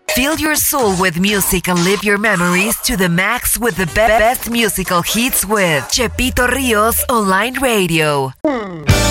Fill your soul with music and live your memories to the max with the best musical hits with Chepito Rios Online Radio.